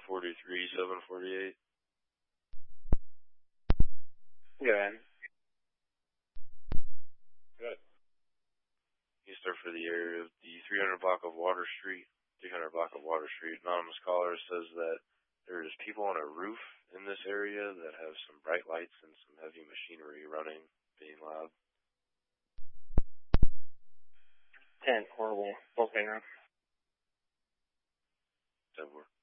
743, 748. Good. Good. You start for the area of the 300 block of Water Street. 300 block of Water Street. Anonymous caller says that there is people on a roof in this area that have some bright lights and some heavy machinery running, being loud. 10, horrible. Volcano. 10-4.